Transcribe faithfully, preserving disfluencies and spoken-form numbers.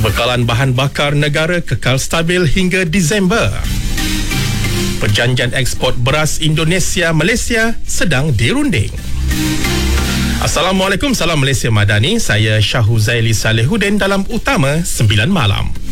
Bekalan bahan bakar negara kekal stabil hingga Disember. Perjanjian ekspor beras Indonesia-Malaysia sedang dirunding. Assalamualaikum, salam Malaysia Madani. Saya Syah Huzaili Salehuddin dalam Utama sembilan Malam.